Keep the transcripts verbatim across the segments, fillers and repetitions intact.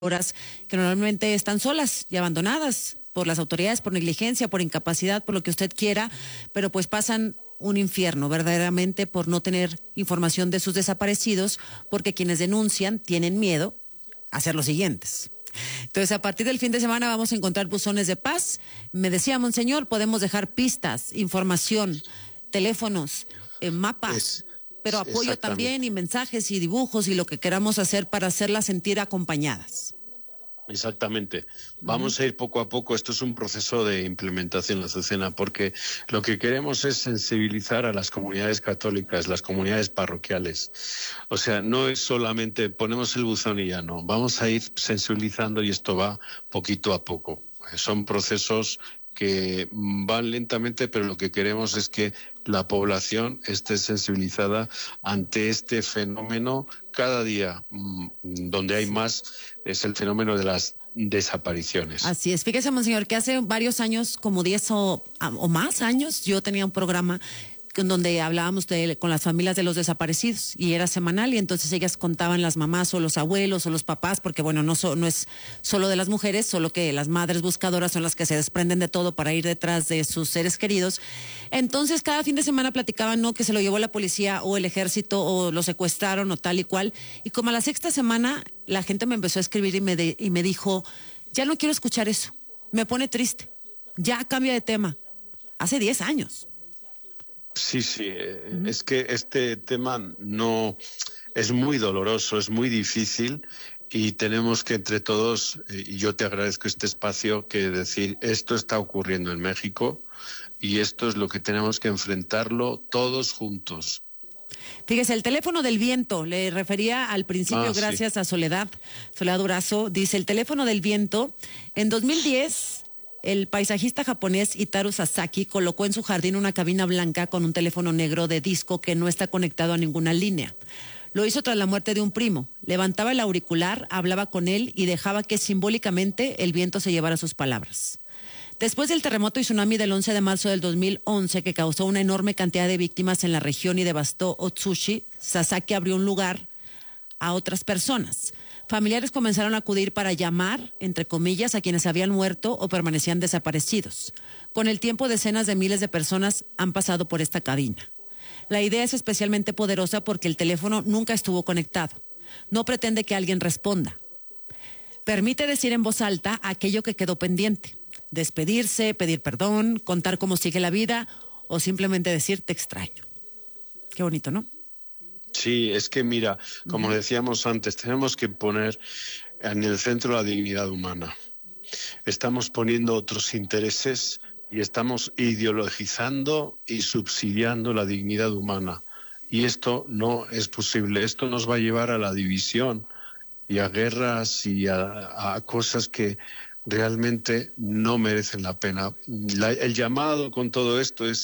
horas que normalmente están solas y abandonadas por las autoridades, por negligencia, por incapacidad, por lo que usted quiera, pero pues pasan un infierno verdaderamente por no tener información de sus desaparecidos, porque quienes denuncian tienen miedo a hacer los siguientes. Entonces, a partir del fin de semana vamos a encontrar buzones de paz. Me decía Monseñor, podemos dejar pistas, información, teléfonos, eh, mapas, es, pero apoyo también y mensajes y dibujos y lo que queramos hacer para hacerlas sentir acompañadas. Exactamente. Vamos uh-huh. a ir poco a poco. Esto es un proceso de implementación, Azucena, porque lo que queremos es sensibilizar a las comunidades católicas, las comunidades parroquiales. O sea, no es solamente ponemos el buzón y ya no. Vamos a ir sensibilizando y esto va poquito a poco. Son procesos que van lentamente, pero lo que queremos es que la población esté sensibilizada ante este fenómeno. Cada día donde hay más es el fenómeno de las desapariciones. Así es. Fíjese, Monseñor, que hace varios años, como diez o, o más años, yo tenía un programa en donde hablábamos de, con las familias de los desaparecidos, y era semanal, y entonces ellas contaban, las mamás o los abuelos o los papás, porque bueno, no, so, no es solo de las mujeres, solo que las madres buscadoras son las que se desprenden de todo para ir detrás de sus seres queridos. Entonces cada fin de semana platicaban, no, que se lo llevó la policía o el ejército o lo secuestraron o tal y cual, y como a la sexta semana la gente me empezó a escribir y me, de, y me dijo, ya no quiero escuchar eso, me pone triste, ya cambia de tema. Hace diez años. Sí, sí, uh-huh. Es que este tema no es muy doloroso, es muy difícil y tenemos que entre todos, y yo te agradezco este espacio, que decir esto está ocurriendo en México y esto es lo que tenemos que enfrentarlo todos juntos. Fíjese, el teléfono del viento, le refería al principio, ah, gracias sí. a Soledad, Soledad Durazo, dice el teléfono del viento, en dos mil diez... el paisajista japonés Itaru Sasaki colocó en su jardín una cabina blanca con un teléfono negro de disco que no está conectado a ninguna línea. Lo hizo tras la muerte de un primo. Levantaba el auricular, hablaba con él y dejaba que simbólicamente el viento se llevara sus palabras. Después del terremoto y tsunami del once de marzo del dos mil once, que causó una enorme cantidad de víctimas en la región y devastó Otsushi, Sasaki abrió un lugar a otras personas. Familiares comenzaron a acudir para llamar, entre comillas, a quienes habían muerto o permanecían desaparecidos. Con el tiempo, decenas de miles de personas han pasado por esta cabina. La idea es especialmente poderosa porque el teléfono nunca estuvo conectado. No pretende que alguien responda. Permite decir en voz alta aquello que quedó pendiente. Despedirse, pedir perdón, contar cómo sigue la vida o simplemente decir te extraño. Qué bonito, ¿no? Sí, es que mira, como decíamos antes, tenemos que poner en el centro la dignidad humana. Estamos poniendo otros intereses y estamos ideologizando y subsidiando la dignidad humana. Y esto no es posible. Esto nos va a llevar a la división y a guerras y a, a cosas que realmente no merecen la pena. La, el llamado con todo esto es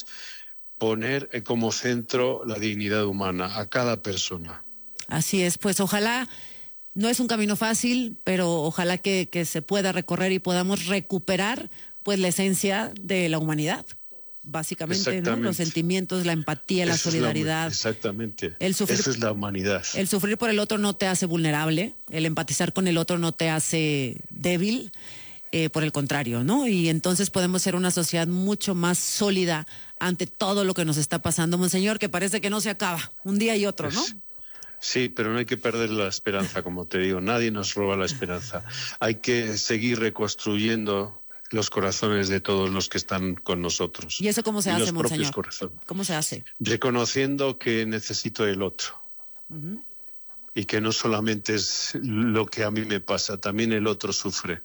poner como centro la dignidad humana a cada persona. Así es, pues ojalá, no es un camino fácil, pero ojalá que, que se pueda recorrer y podamos recuperar pues la esencia de la humanidad, básicamente, ¿no? Los sentimientos, la empatía, la Eso solidaridad. Es la, exactamente, el sufrir, eso es la humanidad. El sufrir por el otro no te hace vulnerable, el empatizar con el otro no te hace débil, eh, por el contrario, ¿no? Y entonces podemos ser una sociedad mucho más sólida ante todo lo que nos está pasando, Monseñor, que parece que no se acaba, un día y otro, ¿no? Sí, pero no hay que perder la esperanza, como te digo, nadie nos roba la esperanza. Hay que seguir reconstruyendo los corazones de todos los que están con nosotros. ¿Y eso cómo se y hace, los Monseñor? Corazones. ¿Cómo se hace? Reconociendo que necesito el otro. Uh-huh. Y que no solamente es lo que a mí me pasa, también el otro sufre.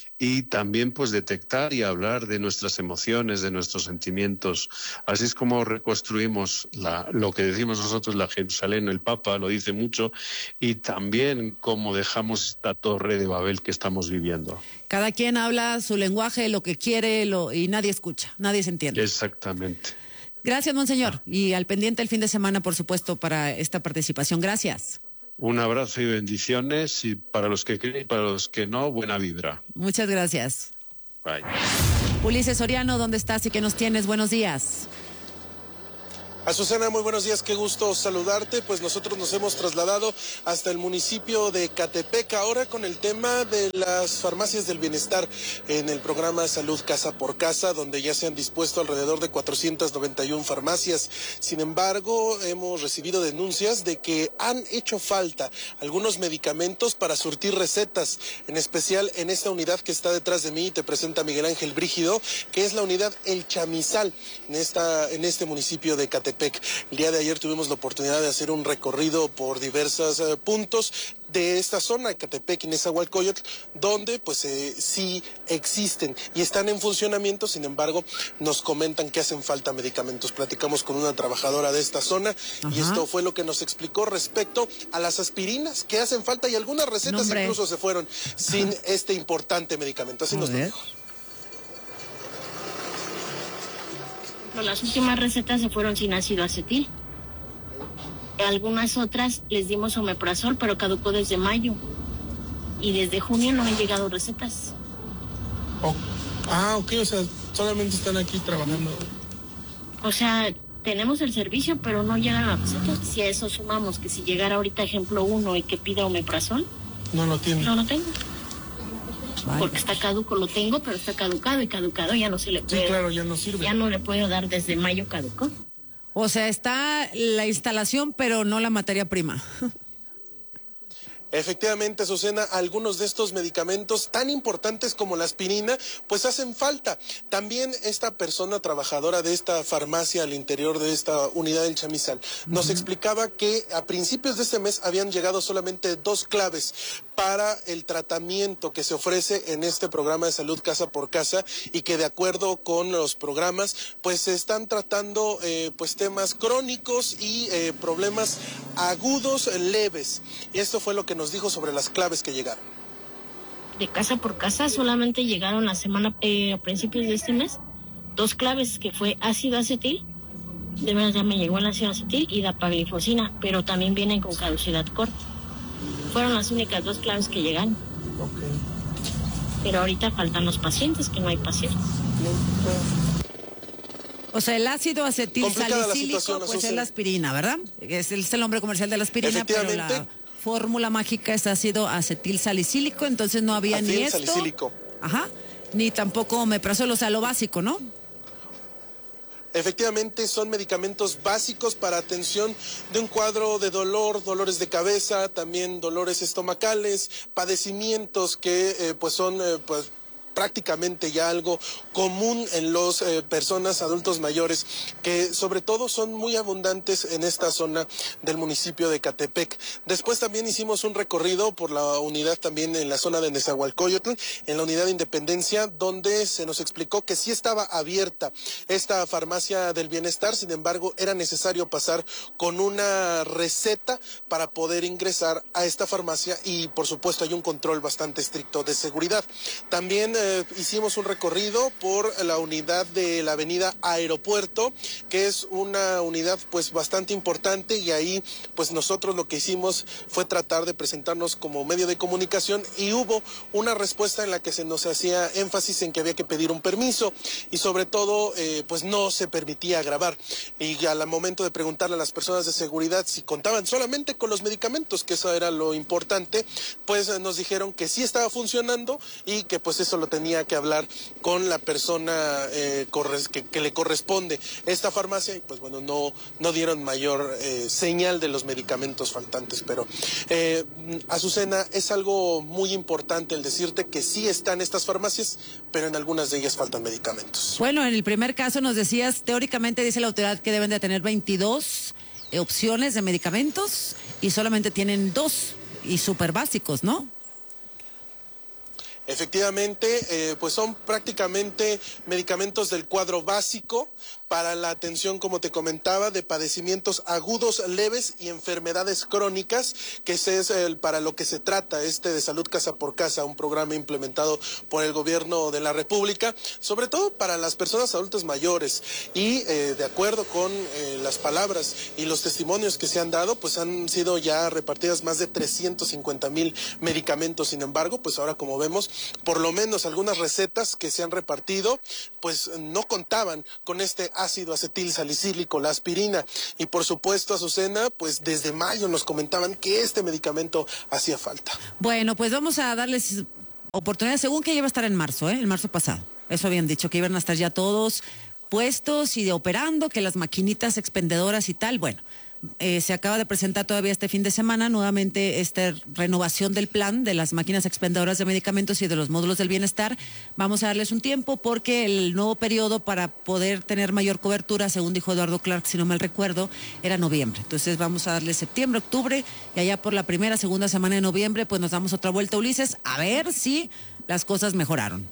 Y también pues detectar y hablar de nuestras emociones, de nuestros sentimientos. Así es como reconstruimos la, lo que decimos nosotros, la Jerusalén, el Papa lo dice mucho, y también cómo dejamos esta torre de Babel que estamos viviendo. Cada quien habla su lenguaje, lo que quiere, lo, y nadie escucha, nadie se entiende. Exactamente. Gracias, Monseñor, y al pendiente el fin de semana, por supuesto, para esta participación. Gracias. Un abrazo y bendiciones, y para los que creen y para los que no, buena vibra. Muchas gracias. Bye. Ulises Soriano, ¿dónde estás y qué nos tienes? Buenos días. Azucena, muy buenos días, qué gusto saludarte. Pues nosotros nos hemos trasladado hasta el municipio de Ecatepec, ahora con el tema de las farmacias del bienestar en el programa Salud Casa por Casa, donde ya se han dispuesto alrededor de cuatrocientas noventa y una farmacias. Sin embargo, hemos recibido denuncias de que han hecho falta algunos medicamentos para surtir recetas, en especial en esta unidad que está detrás de mí, te presenta Miguel Ángel Brígido, que es la unidad El Chamizal, en, esta, en este municipio de Ecatepec. El día de ayer tuvimos la oportunidad de hacer un recorrido por diversos uh, puntos de esta zona, Ecatepec y Nezahualcóyotl, donde pues eh, sí existen y están en funcionamiento. Sin embargo, nos comentan que hacen falta medicamentos. Platicamos con una trabajadora de esta zona. Ajá. Y esto fue lo que nos explicó respecto a las aspirinas que hacen falta, y algunas recetas no, incluso se fueron sin Ajá. este importante medicamento. Así a nos lo dijo. Las últimas recetas se fueron sin ácido acetil. Algunas otras les dimos omeprazol, pero caducó desde mayo. Y desde junio no han llegado recetas. Oh. Ah, ok, o sea, solamente están aquí trabajando. O sea, tenemos el servicio, pero no llegan las recetas. Si a eso sumamos que si llegara ahorita ejemplo uno y que pida omeprazol. No lo tiene. No lo tengo. Vale. Porque está caduco, lo tengo, pero está caducado y caducado ya no se le puede. Sí, claro, ya no sirve. Ya no le puedo dar, desde mayo caducó. O sea, está la instalación, pero no la materia prima. Efectivamente, Azucena, algunos de estos medicamentos tan importantes como la aspirina, pues hacen falta. También esta persona trabajadora de esta farmacia al interior de esta unidad del Chamizal nos uh-huh. explicaba que a principios de este mes habían llegado solamente dos claves para el tratamiento que se ofrece en este programa de Salud Casa por Casa, y que de acuerdo con los programas, pues se están tratando eh, pues temas crónicos y eh, problemas agudos leves. Y esto fue lo que nos Nos dijo sobre las claves que llegaron. De casa por casa solamente llegaron la semana, eh, a principios de este mes, dos claves, que fue ácido acetil, de verdad ya me llegó el ácido acetil, y dapaglifosina, pero también vienen con caducidad corta. Fueron las únicas dos claves que llegaron. Okay. Pero ahorita faltan los pacientes, que no hay pacientes. O sea, el ácido acetil salicílico, pues es la aspirina, ¿verdad? Es el, es el nombre comercial de la aspirina, pero la fórmula mágica es ácido acetil salicílico, entonces no había Acetil ni esto, salicílico. Ajá, ni tampoco omeprazol, o sea, lo básico, ¿no? Efectivamente, son medicamentos básicos para atención de un cuadro de dolor, dolores de cabeza, también dolores estomacales, padecimientos que eh, pues son eh, pues prácticamente ya algo común en las eh, personas adultos mayores, que sobre todo son muy abundantes en esta zona del municipio de Ecatepec. Después también hicimos un recorrido por la unidad también en la zona de Nezahualcóyotl, en la unidad de Independencia, donde se nos explicó que sí estaba abierta esta farmacia del bienestar. Sin embargo, era necesario pasar con una receta para poder ingresar a esta farmacia, y por supuesto hay un control bastante estricto de seguridad. También Eh, hicimos un recorrido por la unidad de la avenida Aeropuerto, que es una unidad pues bastante importante, y ahí pues nosotros lo que hicimos fue tratar de presentarnos como medio de comunicación, y hubo una respuesta en la que se nos hacía énfasis en que había que pedir un permiso, y sobre todo eh, pues no se permitía grabar, y al momento de preguntarle a las personas de seguridad si contaban solamente con los medicamentos, que eso era lo importante, pues nos dijeron que sí estaba funcionando, y que pues eso lo tenía que hablar con la persona eh, que, que le corresponde esta farmacia, y pues bueno, no, no dieron mayor eh, señal de los medicamentos faltantes. Pero eh, Azucena, es algo muy importante el decirte que sí están estas farmacias, pero en algunas de ellas faltan medicamentos. Bueno, en el primer caso nos decías, teóricamente dice la autoridad que deben de tener veintidós eh, opciones de medicamentos, y solamente tienen dos, y súper básicos, ¿no? Efectivamente, eh, pues son prácticamente medicamentos del cuadro básico para la atención, como te comentaba, de padecimientos agudos, leves y enfermedades crónicas, que ese es el, para lo que se trata este de Salud Casa por Casa, un programa implementado por el gobierno de la República, sobre todo para las personas adultas mayores. Y eh, de acuerdo con eh, las palabras y los testimonios que se han dado, pues han sido ya repartidas más de trescientos cincuenta mil medicamentos. Sin embargo, pues ahora, como vemos, por lo menos algunas recetas que se han repartido, pues no contaban con este ácido acetil salicílico, la aspirina. Y por supuesto, Azucena, pues desde mayo nos comentaban que este medicamento hacía falta. Bueno, pues vamos a darles oportunidad, según que iba a estar en marzo, ¿eh? El marzo pasado. Eso habían dicho, que iban a estar ya todos puestos y de operando, que las maquinitas expendedoras y tal. Bueno, eh, se acaba de presentar todavía este fin de semana nuevamente esta renovación del plan de las máquinas expendedoras de medicamentos y de los módulos del bienestar. Vamos a darles un tiempo porque el nuevo periodo para poder tener mayor cobertura, según dijo Eduardo Clark, si no mal recuerdo, era noviembre. Entonces vamos a darle septiembre, octubre, y allá por la primera, segunda semana de noviembre, pues nos damos otra vuelta, Ulises, a ver si las cosas mejoraron.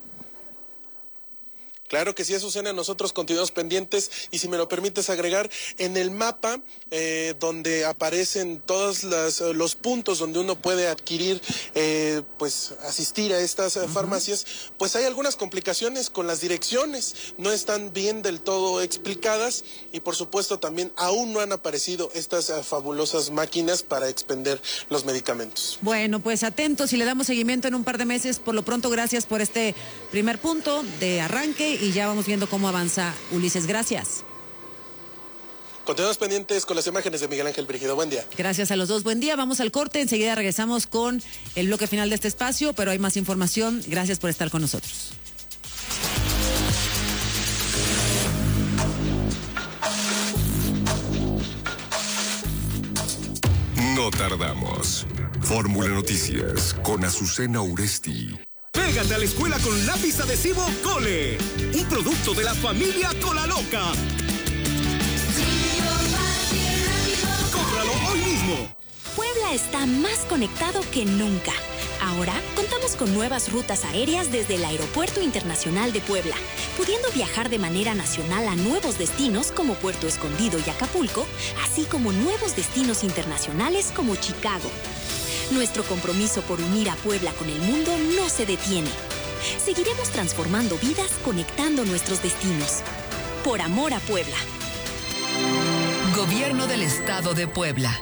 Claro que sí, Azucena, nosotros continuamos pendientes y si me lo permites agregar, en el mapa eh, donde aparecen todos las, los puntos donde uno puede adquirir, eh, pues asistir a estas uh-huh. farmacias, pues hay algunas complicaciones con las direcciones, no están bien del todo explicadas y por supuesto también aún no han aparecido estas uh, fabulosas máquinas para expender los medicamentos. Bueno, pues atentos y le damos seguimiento en un par de meses. Por lo pronto, gracias por este primer punto de arranque y ya vamos viendo cómo avanza, Ulises. Gracias. Continuamos pendientes con las imágenes de Miguel Ángel Brígido. Buen día. Gracias a los dos. Buen día. Vamos al corte. Enseguida regresamos con el bloque final de este espacio, pero hay más información. Gracias por estar con nosotros. No tardamos. Fórmula Noticias con Azucena Uresti. Pégate a la escuela con lápiz adhesivo Cole, un producto de la familia Colaloca. Cómpralo hoy mismo. Puebla está más conectado que nunca. Ahora contamos con nuevas rutas aéreas desde el Aeropuerto Internacional de Puebla, pudiendo viajar de manera nacional a nuevos destinos como Puerto Escondido y Acapulco, así como nuevos destinos internacionales como Chicago. Nuestro compromiso por unir a Puebla con el mundo no se detiene. Seguiremos transformando vidas, conectando nuestros destinos. Por amor a Puebla. Gobierno del Estado de Puebla.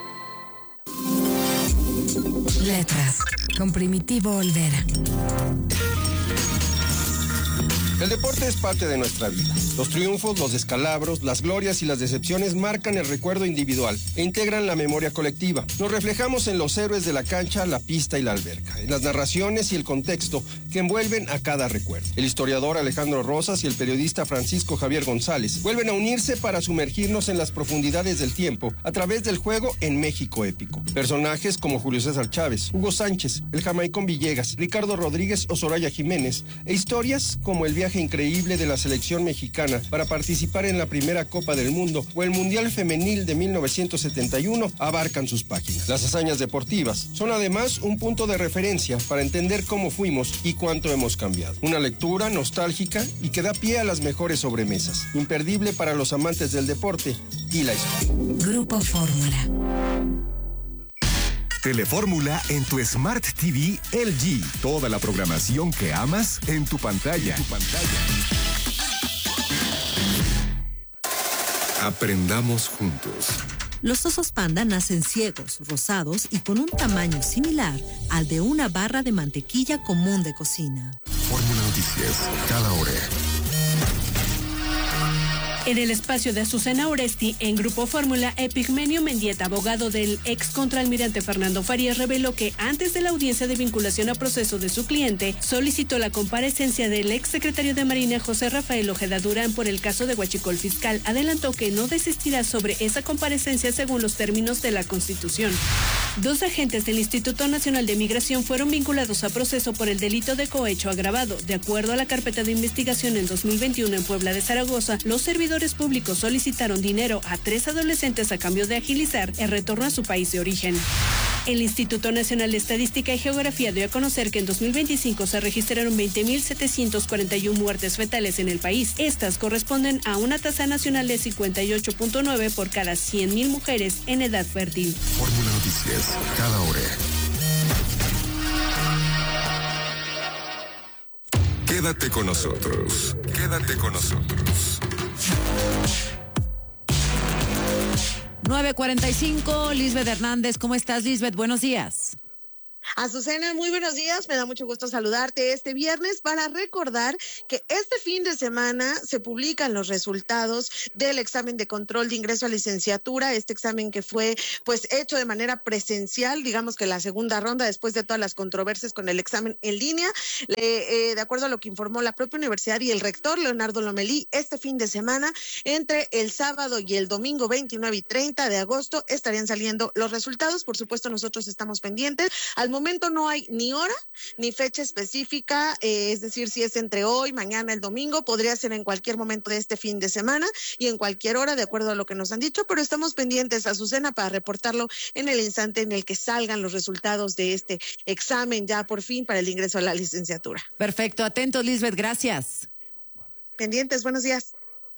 Letras, con Primitivo Olvera. El deporte es parte de nuestra vida. Los triunfos, los descalabros, las glorias y las decepciones marcan el recuerdo individual e integran la memoria colectiva. Nos reflejamos en los héroes de la cancha, la pista y la alberca, en las narraciones y el contexto que envuelven a cada recuerdo. El historiador Alejandro Rosas y el periodista Francisco Javier González vuelven a unirse para sumergirnos en las profundidades del tiempo a través del juego en México épico. Personajes como Julio César Chávez, Hugo Sánchez, el Jamaicón Villegas, Ricardo Rodríguez o Soraya Jiménez, e historias como el viaje increíble de la selección mexicana para participar en la primera Copa del Mundo o el Mundial Femenil de mil novecientos setenta y uno abarcan sus páginas. Las hazañas deportivas son además un punto de referencia para entender cómo fuimos y cuánto hemos cambiado. Una lectura nostálgica y que da pie a las mejores sobremesas, imperdible para los amantes del deporte y la historia. Grupo Fórmula. Telefórmula en tu Smart T V L G. Toda la programación que amas en tu pantalla. En tu pantalla. Aprendamos juntos. Los osos panda nacen ciegos, rosados y con un tamaño similar al de una barra de mantequilla común de cocina. Fórmula Noticias, cada hora. En el espacio de Azucena Oresti, en Grupo Fórmula, Epigmenio Mendieta, abogado del ex contraalmirante Fernando Farías, reveló que antes de la audiencia de vinculación a proceso de su cliente, solicitó la comparecencia del ex secretario de Marina José Rafael Ojeda Durán por el caso de Huachicol Fiscal. Adelantó que no desistirá sobre esa comparecencia según los términos de la Constitución. Dos agentes del Instituto Nacional de Migración fueron vinculados a proceso por el delito de cohecho agravado. De acuerdo a la carpeta de investigación en dos mil veintiuno en Puebla de Zaragoza, los servidores públicos solicitaron dinero a tres adolescentes a cambio de agilizar el retorno a su país de origen. El Instituto Nacional de Estadística y Geografía dio a conocer que en dos mil veinticinco se registraron veinte mil setecientos cuarenta y una muertes fetales en el país. Estas corresponden a una tasa nacional de cincuenta y ocho punto nueve por cada cien mil mujeres en edad fértil. Fórmula Noticias, cada hora. Quédate con nosotros. Quédate con nosotros. nueve cuarenta y cinco, Lisbeth Hernández. ¿Cómo estás, Lisbeth? Buenos días. Azucena, muy buenos días, me da mucho gusto saludarte este viernes para recordar que este fin de semana se publican los resultados del examen de control de ingreso a licenciatura, este examen que fue pues hecho de manera presencial, digamos que la segunda ronda después de todas las controversias con el examen en línea, eh, eh, de acuerdo a lo que informó la propia universidad y el rector Leonardo Lomelí, este fin de semana, entre el sábado y el domingo veintinueve y treinta de agosto estarían saliendo los resultados. Por supuesto, nosotros estamos pendientes. Al momento no hay ni hora ni fecha específica, eh, es decir, si es entre hoy, mañana, el domingo, podría ser en cualquier momento de este fin de semana y en cualquier hora, de acuerdo a lo que nos han dicho, pero estamos pendientes, Azucena, para reportarlo en el instante en el que salgan los resultados de este examen ya por fin para el ingreso a la licenciatura. Perfecto, atentos, Lisbeth, gracias. Pendientes, buenos días.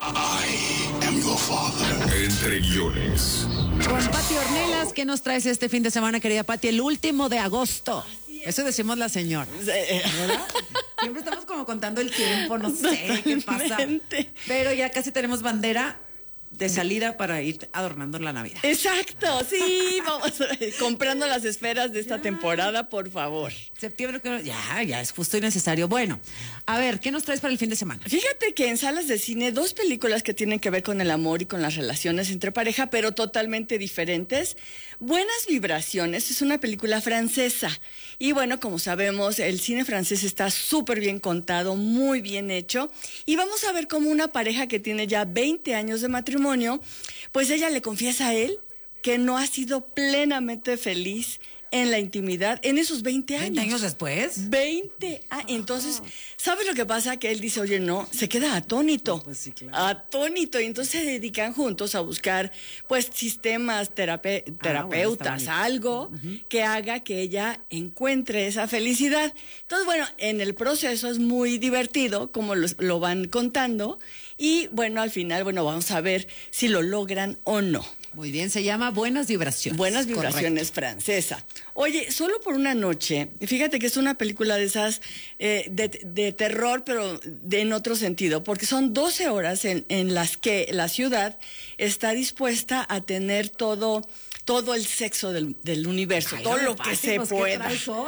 I am your father. Entre guiones. Con Pati Ornelas, ¿qué nos traes este fin de semana, querida Pati? El último de agosto. Eso decimos la señora. ¿Verdad? Siempre estamos como contando el tiempo, no sé qué pasa. Pero ya casi tenemos bandera de salida para ir adornando la Navidad. Exacto, sí, vamos comprando las esferas de esta ya. temporada, por favor. Septiembre, ya, ya es justo y necesario. Bueno, a ver, ¿qué nos traes para el fin de semana? Fíjate que en salas de cine, dos películas que tienen que ver con el amor y con las relaciones entre pareja, pero totalmente diferentes. Buenas Vibraciones es una película francesa. Y bueno, como sabemos, el cine francés está súper bien contado, muy bien hecho. Y vamos a ver cómo una pareja que tiene ya veinte años de matrimonio, pues ella le confiesa a él que no ha sido plenamente feliz en la intimidad en esos veinte años. ¿veinte años después? veinte. Ah, entonces, ¿sabes lo que pasa? Que él dice, oye, no, se queda atónito. No, pues sí, claro. Atónito. Y entonces se dedican juntos a buscar, pues, sistemas terape terapeutas, ah, bueno, algo uh-huh. que haga que ella encuentre esa felicidad. Entonces, bueno, en el proceso es muy divertido, como lo, lo van contando. Y, bueno, al final, bueno, vamos a ver si lo logran o no. Muy bien, se llama Buenas Vibraciones. Buenas Vibraciones, correcto. Francesa. Oye, Solo por una noche, fíjate que es una película de esas eh, de, de terror, pero de, en otro sentido, porque son doce horas en, en las que la ciudad está dispuesta a tener todo... todo el sexo del, del universo, ay, todo lo que se pues, pueda.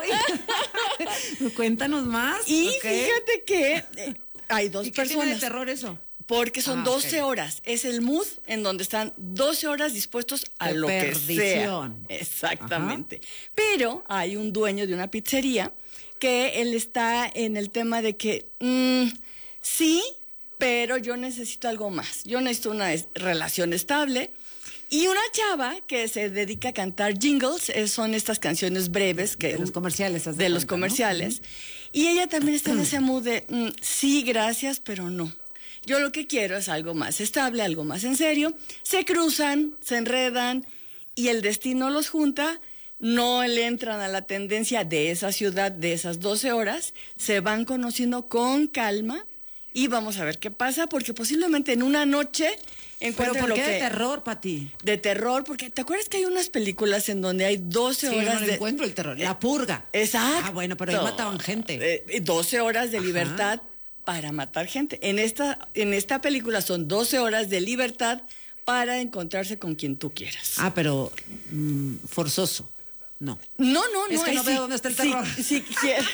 Cuéntanos más. Y okay. fíjate que eh, hay dos ¿Y qué personas. tiene de terror eso? Porque son ah, doce okay. horas. Es el mood en donde están doce horas dispuestos a de lo perdición. Que sea. Exactamente. Ajá. Pero hay un dueño de una pizzería que él está en el tema de que mmm, sí, pero yo necesito algo más. Yo necesito una relación estable. Y una chava que se dedica a cantar jingles, eh, son estas canciones breves que de los comerciales, de, de cuenta, los ¿no? comerciales. Uh-huh. Y ella también está en ese mood de mm, sí, gracias, pero no. Yo lo que quiero es algo más estable, algo más en serio. Se cruzan, se enredan y el destino los junta. No le entran a la tendencia de esa ciudad, de esas doce horas. Se van conociendo con calma y vamos a ver qué pasa, porque posiblemente en una noche encuentren lo que... ¿Pero por qué que... de terror, Pati? De terror, porque ¿te acuerdas que hay unas películas en donde hay doce sí, horas no de... encuentro el terror, la purga. Exacto. Ah, bueno, pero ahí mataban gente. Eh, doce horas de Ajá. libertad para matar gente. En esta, en esta película son doce horas de libertad para encontrarse con quien tú quieras. Ah, pero mmm, forzoso. No. No, no, no. Es que no es, veo si, dónde está el terror. Si, si, quieres,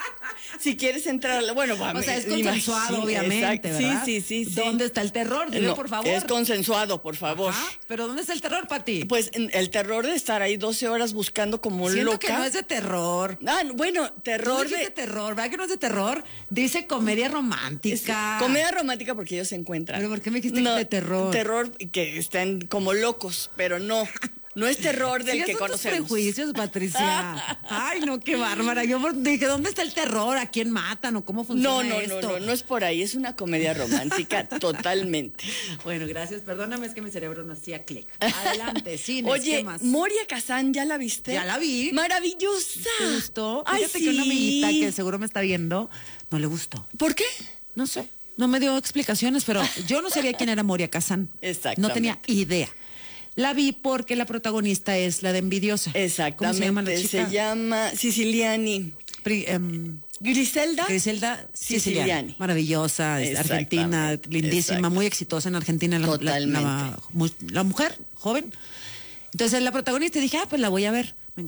si quieres entrar, bueno, vamos. O sea, es consensuado, obviamente, ¿verdad? Sí, sí, sí. ¿Dónde sí. está el terror? Dime, no, por favor. Es consensuado, por favor. Ajá. ¿Pero dónde está el terror, Pati? Pues el terror de estar ahí doce horas buscando como Siento loca. que no es de terror. Ah, bueno, terror de... terror, ¿verdad que no es de terror? Dice comedia romántica. Es comedia romántica porque ellos se encuentran. ¿Pero por qué me dijiste no, que es de terror? Terror que están como locos, pero no. No es terror del que conocemos. Tus prejuicios, Patricia. Ay, no, qué bárbara. Yo dije, ¿dónde está el terror? ¿A quién matan o cómo funciona no, no, esto? No, no, no, no es por ahí. Es una comedia romántica totalmente. Bueno, gracias. Perdóname, es que mi cerebro no hacía clic. Adelante, cines, Oye, ¿qué más? Moria Kazan, ¿ya la viste? Ya la vi. Maravillosa. ¿Te gustó? Ay, Fíjate sí. que una amiguita que seguro me está viendo, no le gustó. ¿Por qué? No sé. No me dio explicaciones, pero yo no sabía quién era Moria Kazan. Exactamente. No tenía idea. La vi porque la protagonista es la de Envidiosa. Exactamente. ¿Cómo se llama la chica? Se llama Siciliani. Pri, um, Griselda. Griselda Siciliani. Siciliani. Maravillosa, argentina, lindísima, muy exitosa en Argentina. La, Totalmente. La, la, la mujer, joven. Entonces la protagonista dije, ah, pues la voy a ver. Me encantó.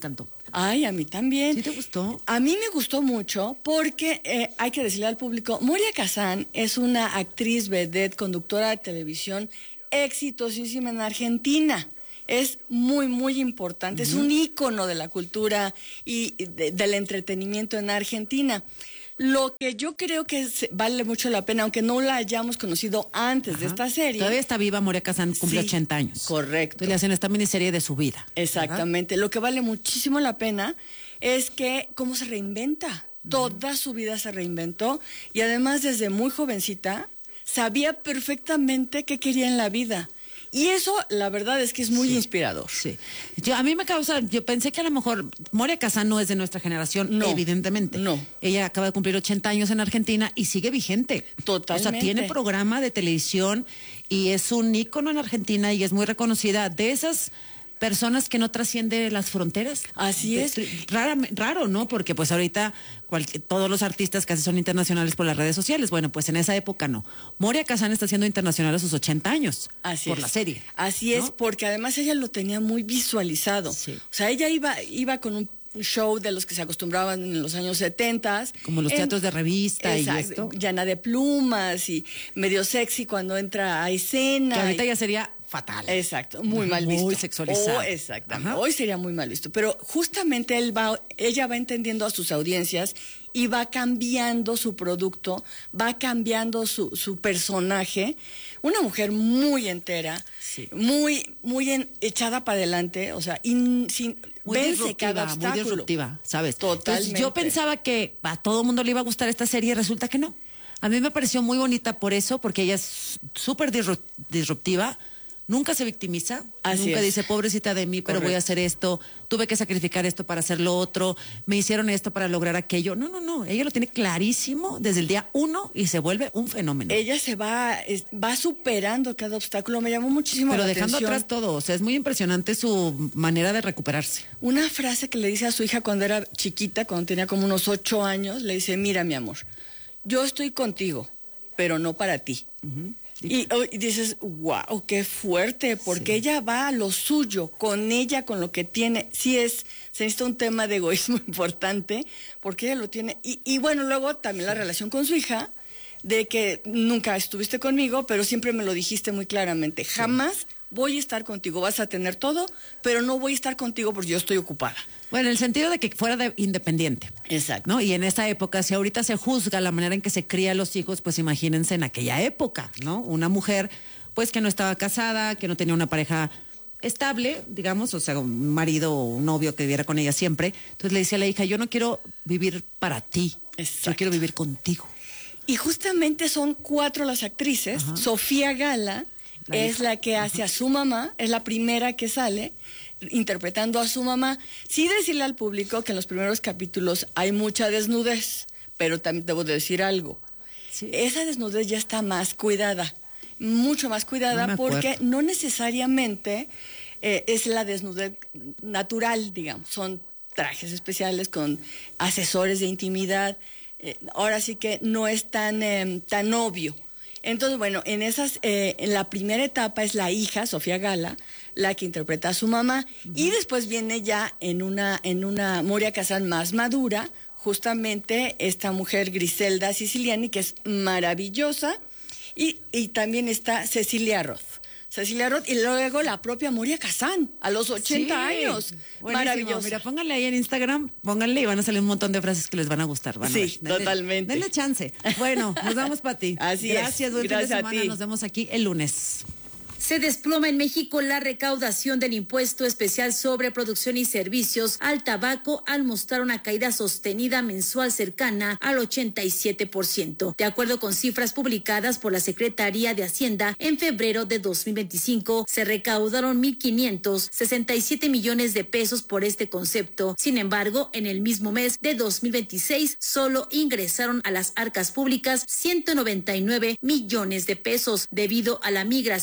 Ay, a mí también. ¿Sí te gustó? A mí me gustó mucho porque eh, hay que decirle al público, Moria Kazan es una actriz vedette, conductora de televisión exitosísima en Argentina. Es muy, muy importante. Uh-huh. Es un ícono de la cultura y de, del entretenimiento en Argentina. Lo que yo creo que es, vale mucho la pena, aunque no la hayamos conocido antes Ajá. de esta serie. Todavía está viva, Moria Kazan cumple sí, ochenta años. Correcto. Entonces le hacen esta miniserie de su vida. Exactamente. ¿Verdad? Lo que vale muchísimo la pena es que cómo se reinventa. Uh-huh. Toda su vida se reinventó y además desde muy jovencita sabía perfectamente qué quería en la vida. Y eso, la verdad, es que es muy sí, inspirador. Sí. Yo, a mí me causa, yo pensé que a lo mejor Moria Kazan no es de nuestra generación, no, evidentemente. No. Ella acaba de cumplir ochenta años en Argentina y sigue vigente. Totalmente. O sea, tiene programa de televisión y es un ícono en Argentina y es muy reconocida. De esas personas que no trasciende las fronteras. Así es. Raro, raro, ¿no? Porque pues ahorita cualquier, todos los artistas casi son internacionales por las redes sociales. Bueno, pues en esa época no. Moria Kazan está siendo internacional a sus ochenta años. Así por es. la serie. Así ¿no? es, porque además ella lo tenía muy visualizado. Sí. O sea, ella iba, iba con un show de los que se acostumbraban en los años setenta. Como los teatros en, de revista exacto, y esto. Llena de plumas y medio sexy cuando entra a escena. Que ahorita y, ya sería fatal. Exacto, muy mal visto. Muy sexualizado. Oh, exactamente. Ajá. Hoy sería muy mal visto. Pero justamente él va, ella va entendiendo a sus audiencias y va cambiando su producto, va cambiando su, su personaje. Una mujer muy entera, sí. muy, muy en, echada para adelante, o sea, in, sin, muy vence cada obstáculo. Muy disruptiva, ¿sabes? Totalmente. Entonces, yo pensaba que a todo el mundo le iba a gustar esta serie y resulta que no. A mí me pareció muy bonita por eso, porque ella es súper disruptiva. Nunca se victimiza, Así nunca es. dice, pobrecita de mí, pero Correcto. Voy a hacer esto, tuve que sacrificar esto para hacer lo otro, me hicieron esto para lograr aquello. No, no, no, ella lo tiene clarísimo desde el día uno y se vuelve un fenómeno. Ella se va, es, va superando cada obstáculo, me llamó muchísimo pero la dejando atención. atrás todo, o sea, es muy impresionante su manera de recuperarse. Una frase que le dice a su hija cuando era chiquita, cuando tenía como unos ocho años, le dice, mira mi amor, yo estoy contigo, pero no para ti. Uh-huh. Y, y dices, wow, qué fuerte, porque sí. ella va a lo suyo, con ella, con lo que tiene. Sí es, se necesita un tema de egoísmo importante, porque ella lo tiene. Y, y bueno, luego también sí. la relación con su hija, de que nunca estuviste conmigo, pero siempre me lo dijiste muy claramente. Sí. Jamás voy a estar contigo, vas a tener todo, pero no voy a estar contigo porque yo estoy ocupada. Bueno, en el sentido de que fuera de independiente. Exacto. ¿No? Y en esa época, si ahorita se juzga la manera en que se cría a los hijos, pues imagínense en aquella época, ¿no? Una mujer, pues que no estaba casada, que no tenía una pareja estable, digamos, o sea, un marido o un novio que viviera con ella siempre. Entonces le decía a la hija, yo no quiero vivir para ti, Exacto. yo quiero vivir contigo. Y justamente son cuatro las actrices. Ajá. Sofía Gala la es hija. La que hace Ajá. a su mamá, es la primera que sale interpretando a su mamá. Sí decirle al público que en los primeros capítulos hay mucha desnudez, pero también debo decir algo. Sí. Esa desnudez ya está más cuidada, mucho más cuidada, no porque no necesariamente eh, es la desnudez natural, digamos. Son trajes especiales con asesores de intimidad. Eh, ahora sí que no es tan, eh, tan obvio. Entonces, bueno, en esas, eh, en la primera etapa es la hija, Sofía Gala, la que interpreta a su mamá, uh-huh. y después viene ya en una, en una Moria Kazan más madura, justamente esta mujer Griselda Siciliani, que es maravillosa, y, y también está Cecilia Roth. Cecilia Roth, y luego la propia Moria Kazan, a los ochenta sí, años. Maravilloso. Mira, pónganle ahí en Instagram, pónganle y van a salir un montón de frases que les van a gustar. Van sí, a ver. Denle, totalmente. Denle chance. Bueno, nos vamos para ti. Así Gracias, es. buen Gracias fin de semana. a ti. Nos vemos aquí el lunes. Se desploma en México la recaudación del impuesto especial sobre producción y servicios al tabaco al mostrar una caída sostenida mensual cercana al ochenta y siete por ciento. De acuerdo con cifras publicadas por la Secretaría de Hacienda, en febrero de dos mil veinticinco se recaudaron mil quinientos sesenta y siete millones de pesos por este concepto. Sin embargo, en el mismo mes de dos mil veintiséis solo ingresaron a las arcas públicas ciento noventa y nueve millones de pesos debido a la migración de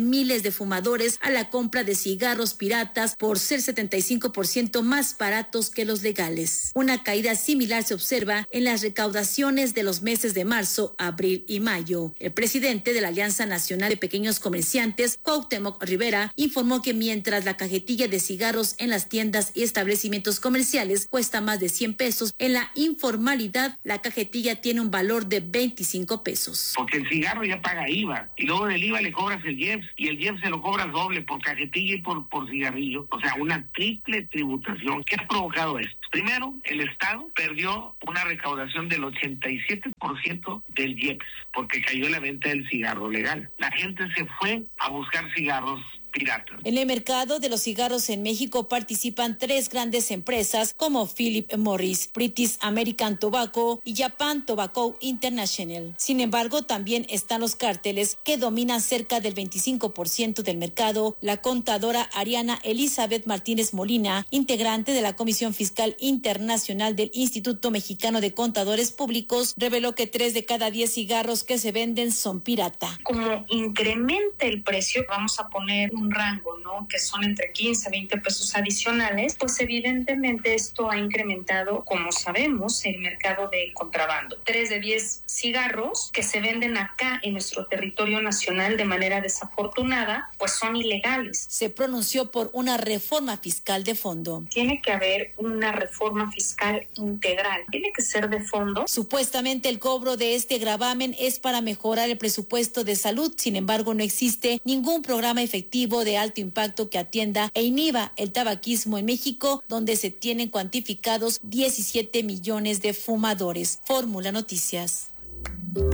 miles de fumadores a la compra de cigarros piratas por ser setenta y cinco por ciento más baratos que los legales. Una caída similar se observa en las recaudaciones de los meses de marzo, abril y mayo. El presidente de la Alianza Nacional de Pequeños Comerciantes, Cuauhtémoc Rivera, informó que mientras la cajetilla de cigarros en las tiendas y establecimientos comerciales cuesta más de cien pesos, en la informalidad la cajetilla tiene un valor de veinticinco pesos. Porque el cigarro ya paga I V A y luego del I V A le cobras el I E P S y el I E P S se lo cobras doble por cajetilla y por, por cigarrillo. O sea, una triple tributación. ¿Qué ha provocado esto? Primero, el Estado perdió una recaudación del ochenta y siete por ciento del I E P S porque cayó la venta del cigarro legal. La gente se fue a buscar cigarros piratas. En el mercado de los cigarros en México participan tres grandes empresas como Philip Morris, British American Tobacco y Japan Tobacco International. Sin embargo, también están los cárteles que dominan cerca del veinticinco por ciento del mercado. La contadora Ariana Elizabeth Martínez Molina, integrante de la Comisión Fiscal Internacional del Instituto Mexicano de Contadores Públicos, reveló que tres de cada diez cigarros que se venden son pirata. Como incremente el precio, vamos a poner un rango, ¿no? Que son entre quince a veinte pesos adicionales, pues evidentemente esto ha incrementado, como sabemos, el mercado de contrabando. Tres de diez cigarros que se venden acá en nuestro territorio nacional de manera desafortunada, pues son ilegales. Se pronunció por una reforma fiscal de fondo. Tiene que haber una reforma fiscal integral, tiene que ser de fondo. Supuestamente el cobro de este gravamen es para mejorar el presupuesto de salud, sin embargo no existe ningún programa efectivo de alto impacto que atienda e inhiba el tabaquismo en México, donde se tienen cuantificados diecisiete millones de fumadores. Fórmula Noticias.